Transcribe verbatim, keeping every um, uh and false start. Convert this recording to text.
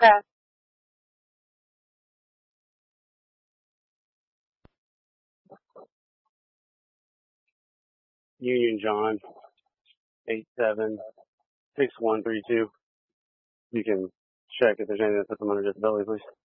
Okay. Union John, eight seven six one three two. You can check if there's anything that puts them under disability, please.